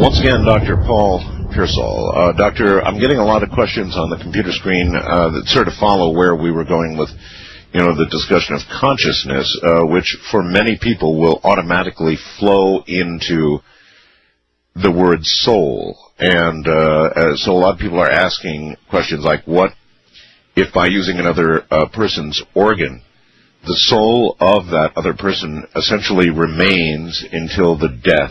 Once again, Dr. Paul Pearsall. Doctor, I'm getting a lot of questions on the computer screen that sort of follow where we were going with, the discussion of consciousness, which for many people will automatically flow into the word soul. And so a lot of people are asking questions like, what if by using another person's organ, the soul of that other person essentially remains until the death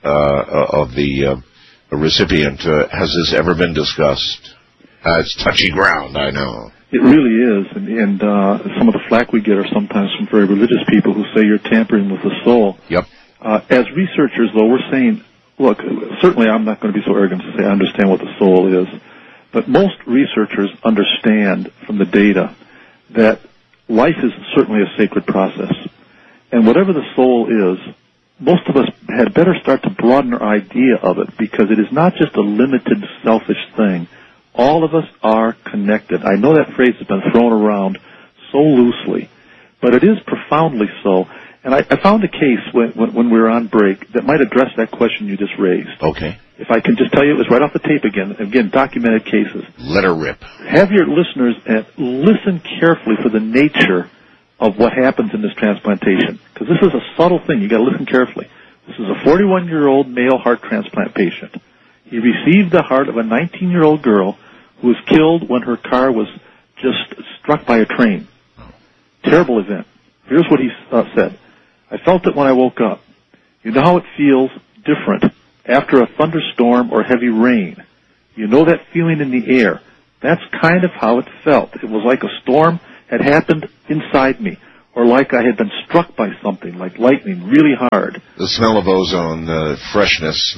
of the recipient? Has this ever been discussed? It's touchy ground, I know. It really is, and some of the flack we get are sometimes from very religious people who say you're tampering with the soul. Yep. As researchers, though, we're saying, look, certainly I'm not going to be so arrogant to say I understand what the soul is, but most researchers understand from the data that life is certainly a sacred process, and whatever the soul is, most of us had better start to broaden our idea of it, because it is not just a limited, selfish thing. All of us are connected. I know that phrase has been thrown around so loosely, but it is profoundly so. And I found a case when we were on break that might address that question you just raised. Okay. If I can just tell you, it was right off the tape again. Again, documented cases. Let her rip. Have your listeners listen carefully for the nature of what happens in this transplantation, because this is a subtle thing. You got to listen carefully. This is a 41-year-old male heart transplant patient. He received the heart of a 19-year-old girl who was killed when her car was just struck by a train. Terrible event. Here's what he said. I felt it when I woke up. You know how it feels different after a thunderstorm or heavy rain. You know that feeling in the air. That's kind of how it felt. It was like a storm had happened inside me, or like I had been struck by something, like lightning, really hard. The smell of ozone, the freshness,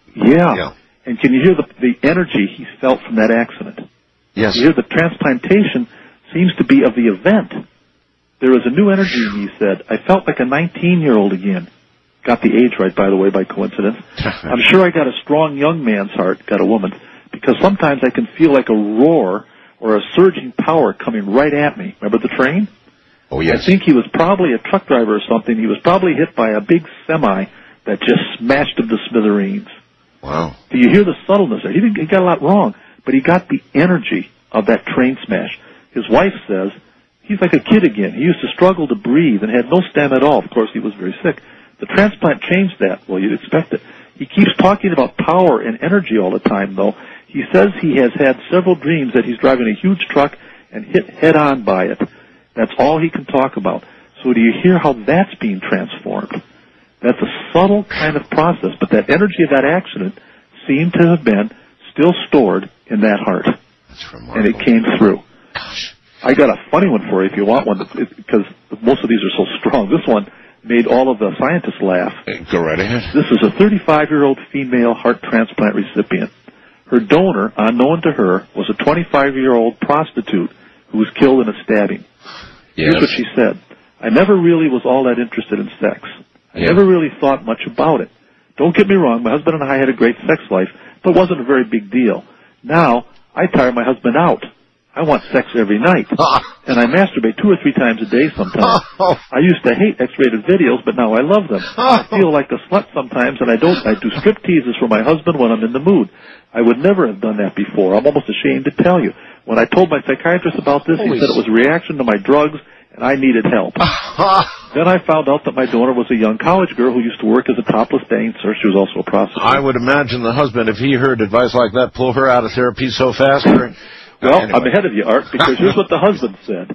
Yeah. And can you hear the energy he felt from that accident? Yes. You hear the transplantation seems to be of the event. There is a new energy in me, he said. I felt like a 19-year-old again. Got the age right, by the way, by coincidence. I'm sure I got a strong young man's heart, got a woman, because sometimes I can feel like a roar or a surging power coming right at me. Remember the train? Oh, yes. I think he was probably a truck driver or something. He was probably hit by a big semi that just smashed him to smithereens. Wow. Do you hear the subtleness there? He got a lot wrong, but he got the energy of that train smash. His wife says he's like a kid again. He used to struggle to breathe and had no stem at all. Of course, he was very sick. The transplant changed that. Well, you'd expect it. He keeps talking about power and energy all the time, though. He says he has had several dreams that he's driving a huge truck and hit head-on by it. That's all he can talk about. So do you hear how that's being transformed? That's a subtle kind of process, but that energy of that accident seemed to have been still stored in that heart. That's remarkable. And it came through. Gosh. I got a funny one for you if you want one, because most of these are so strong. This one made all of the scientists laugh. Go right ahead. This is a 35-year-old female heart transplant recipient. Her donor, unknown to her, was a 25-year-old prostitute who was killed in a stabbing. Yes. Here's what she said. I never really was all that interested in sex. I never really thought much about it. Don't get me wrong, my husband and I had a great sex life, but it wasn't a very big deal. Now, I tire my husband out. I want sex every night. And I masturbate 2 or 3 times a day sometimes. I used to hate X-rated videos, but now I love them. I feel like a slut sometimes, and I do strip teases for my husband when I'm in the mood. I would never have done that before. I'm almost ashamed to tell you. When I told my psychiatrist about this, he said it was a reaction to my drugs, and I needed help. Then I found out that my donor was a young college girl who used to work as a topless dancer. She was also a prostitute. I would imagine the husband, if he heard advice like that, pull her out of therapy so fast. Well, anyway. I'm ahead of you, Art, because here's what the husband said.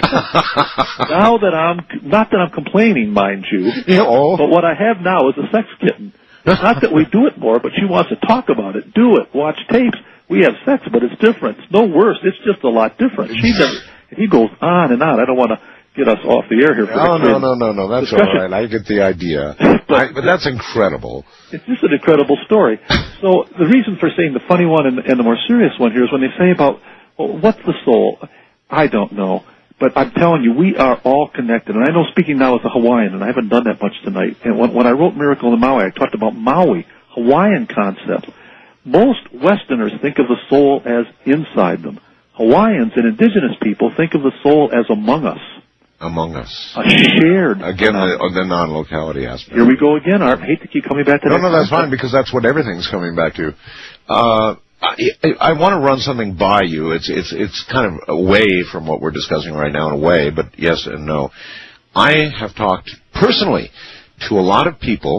Now that not that I'm complaining, mind you, but what I have now is a sex kitten. Not that we do it more, but she wants to talk about it, do it, watch tapes. We have sex, but it's different. It's no worse. It's just a lot different. He goes on and on. I don't want to get us off the air here. No. That's all right. I get the idea. but that's incredible. It's just an incredible story. So the reason for saying the funny one and the more serious one here is when they say about, well, what's the soul? I don't know. But I'm telling you, we are all connected. And I know speaking now as a Hawaiian, and I haven't done that much tonight. And when I wrote Miracle in Maui, I talked about Maui, Hawaiian concept. Most Westerners think of the soul as inside them. Hawaiians and indigenous people think of the soul as among us. among us. A shared Again, the non-locality aspect. Here we go again, Art. I hate to keep coming back to that. No, that's fine, because that's what everything's coming back to. I want to run something by you. It's kind of away from what we're discussing right now in a way, but yes and no. I have talked personally to a lot of people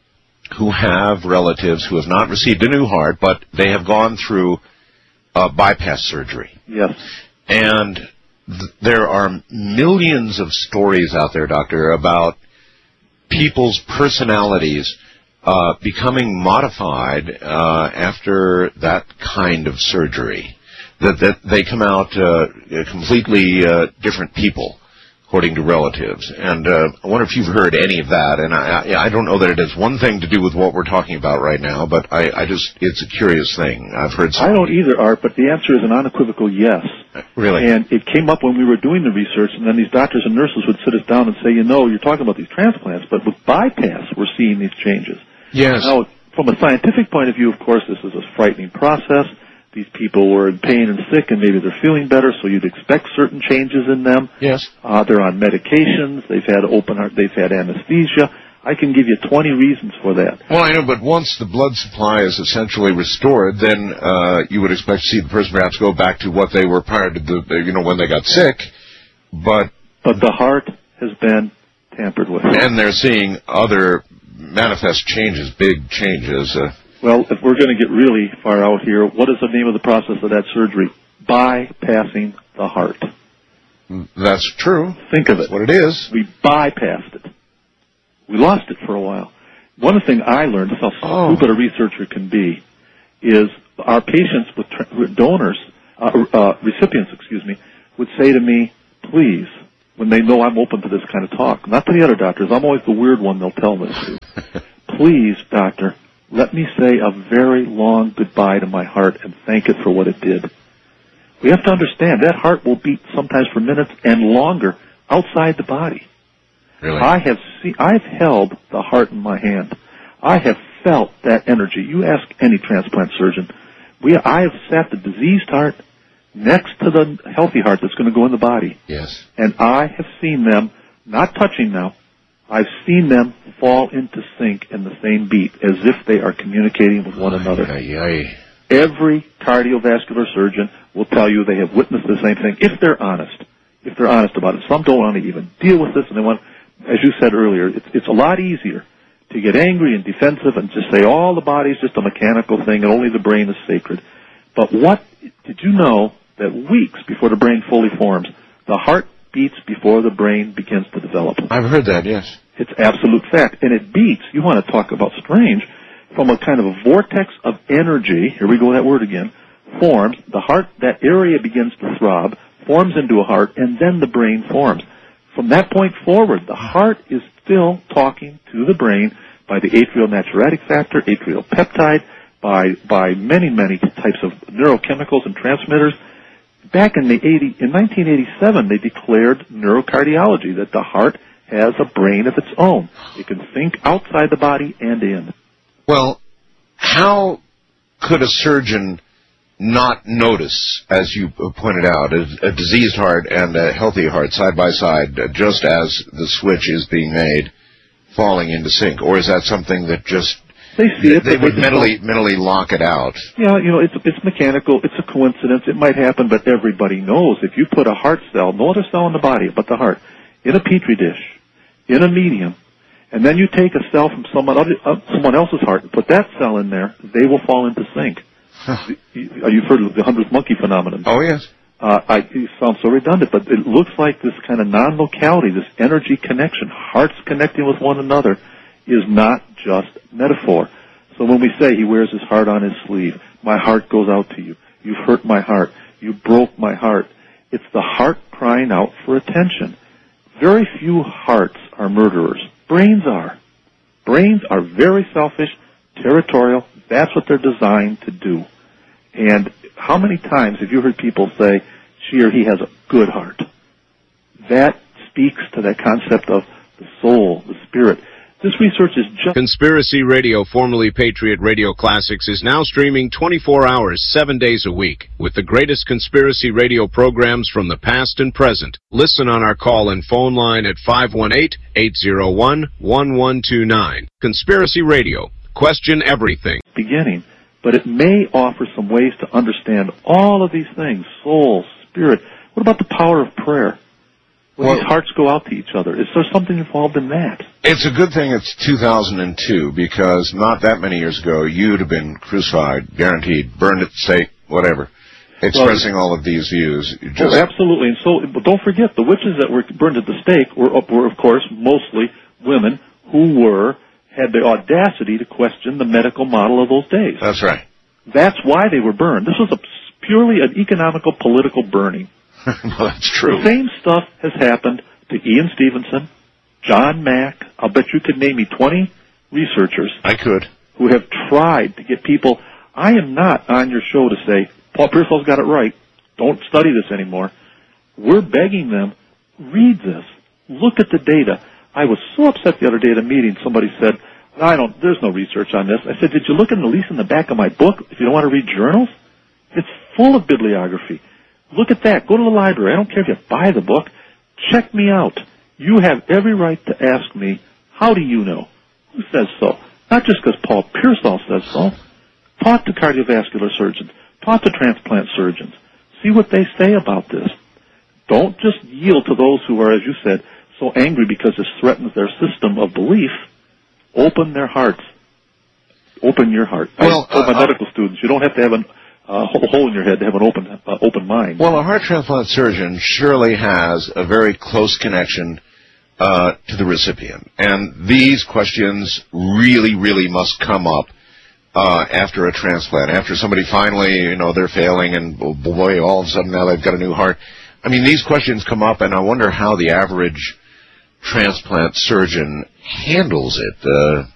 who have relatives who have not received a new heart, but they have gone through bypass surgery. Yes. And there are millions of stories out there, Doctor, about people's personalities becoming modified after that kind of surgery. That they come out completely different people, according to relatives. And I wonder if you've heard any of that. And I don't know that it has one thing to do with what we're talking about right now, but it's a curious thing. I've heard some. I don't either, Art, but the answer is an unequivocal yes. Really? And it came up when we were doing the research, and then these doctors and nurses would sit us down and say, you're talking about these transplants, but with bypass, we're seeing these changes. Yes. Now, from a scientific point of view, of course, this is a frightening process. These people were in pain and sick, and maybe they're feeling better, so you'd expect certain changes in them. Yes. They're on medications. They've had open heart. They've had anesthesia. I can give you 20 reasons for that. Well, I know, but once the blood supply is essentially restored, then you would expect to see the person perhaps go back to what they were prior to when they got sick. But the heart has been tampered with. And they're seeing other manifest changes, big changes. Well, if we're going to get really far out here, what is the name of the process of that surgery? Bypassing the heart. That's true. Think of it. That's what it is. We bypassed it. We lost it for a while. One of the things I learned, this is how stupid a researcher can be, is our patients with donors, recipients, would say to me, please, when they know I'm open to this kind of talk, not to the other doctors, I'm always the weird one they'll tell this to. Please, doctor, let me say a very long goodbye to my heart and thank it for what it did. We have to understand that heart will beat sometimes for minutes and longer outside the body. Really? I've held the heart in my hand. I have felt that energy. You ask any transplant surgeon. I have sat the diseased heart next to the healthy heart that's going to go in the body. Yes. And I have seen them, not touching now, I've seen them fall into sync in the same beat as if they are communicating with one another. Every cardiovascular surgeon will tell you they have witnessed the same thing if they're honest. If they're honest about it. Some don't want to even deal with this, and they want, as you said earlier, it's a lot easier to get angry and defensive and just say all the body's just a mechanical thing and only the brain is sacred. But did you know that weeks before the brain fully forms, the heart beats before the brain begins to develop? I've heard that, yes. It's absolute fact. And it beats, you want to talk about strange, from a kind of a vortex of energy, here we go with that word again, forms, the heart, that area begins to throb, forms into a heart, and then the brain forms. From that point forward, the heart is still talking to the brain by the atrial natriuretic factor, atrial peptide, by many, many types of neurochemicals and transmitters. Back in 1987, they declared neurocardiology, that the heart has a brain of its own. It can think outside the body and in. Well, how could a surgeon not notice, as you pointed out, a diseased heart and a healthy heart side by side, just as the switch is being made, falling into sync? Or is that something that just they see it? They would mentally lock it out. Yeah, it's mechanical. It's a coincidence. It might happen, but everybody knows if you put a heart cell, no other cell in the body but the heart, in a petri dish, in a medium, and then you take a cell from someone else's heart and put that cell in there, they will fall into sync. You've heard of the 100th monkey phenomenon. Oh, yes. It sounds so redundant, but it looks like this kind of non-locality, this energy connection, hearts connecting with one another, is not just metaphor. So when we say he wears his heart on his sleeve, my heart goes out to you, you've hurt my heart, you broke my heart, it's the heart crying out for attention. Very few hearts are murderers. Brains are. Brains are very selfish, territorial. That's what they're designed to do. And how many times have you heard people say, she or he has a good heart? That speaks to that concept of the soul, the spirit. This research is just... Conspiracy Radio, formerly Patriot Radio Classics, is now streaming 24 hours, 7 days a week, with the greatest conspiracy radio programs from the past and present. Listen on our call and phone line at 518-801-1129. Conspiracy Radio. Question everything. Beginning, but it may offer some ways to understand all of these things, soul, spirit. What about the power of prayer? When these hearts go out to each other, is there something involved in that? It's a good thing it's 2002, because not that many years ago, you'd have been crucified, guaranteed, burned at the stake, whatever, expressing all of these views. Absolutely. And so, but don't forget, the witches that were burned at the stake were of course, mostly women who had the audacity to question the medical model of those days. That's right. That's why they were burned. This was purely an economical, political burning. Well, that's true. The same stuff has happened to Ian Stevenson, John Mack. I'll bet you could name me 20 researchers. I could. Who have tried to get people. I am not on your show to say, Paul Pearsall's got it right. Don't study this anymore. We're begging them, read this. Look at the data. I was so upset the other day at a meeting. Somebody said, there's no research on this. I said, did you look at least in the back of my book if you don't want to read journals? It's full of bibliography. Look at that. Go to the library. I don't care if you buy the book. Check me out. You have every right to ask me, how do you know? Who says so? Not just because Paul Pearsall says so. Talk to cardiovascular surgeons. Talk to transplant surgeons. See what they say about this. Don't just yield to those who are, as you said, so angry because this threatens their system of belief. Open their hearts. Open your heart. Well, I told my medical students, you don't have to have a hole in your head to have an open mind. Well, a heart transplant surgeon surely has a very close connection to the recipient. And these questions really, really must come up after a transplant. After somebody finally, they're failing and, boy, all of a sudden now they've got a new heart. I mean, these questions come up, and I wonder how the average transplant surgeon handles it.